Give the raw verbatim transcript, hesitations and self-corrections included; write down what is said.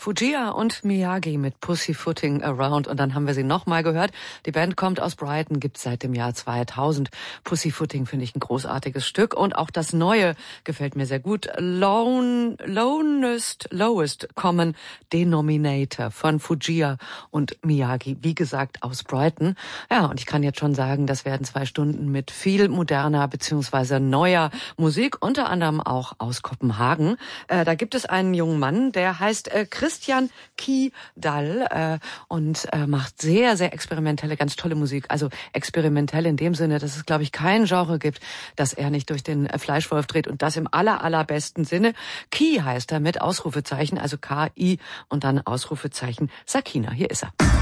Fujia und Miyagi mit Pussyfooting Around. Und dann haben wir sie nochmal gehört. Die Band kommt aus Brighton, gibt's seit dem Jahr zweitausend. Pussyfooting finde ich ein großartiges Stück. Und auch das Neue gefällt mir sehr gut. Lone, Lowest, Lowest Common Denominator von Fujia und Miyagi. Wie gesagt, aus Brighton. Ja, und ich kann jetzt schon sagen, das werden zwei Stunden mit viel moderner bzw. neuer Musik, unter anderem auch aus Kopenhagen. Äh, da gibt es einen jungen Mann, der heißt äh, Christian Kidal äh, und äh, macht sehr, sehr experimentelle, ganz tolle Musik. Also experimentell in dem Sinne, dass es, glaube ich, kein Genre gibt, das er nicht durch den äh, Fleischwolf dreht, und das im aller, allerbesten Sinne. Ki heißt er mit Ausrufezeichen, also K I und dann Ausrufezeichen Sakina. Hier ist er.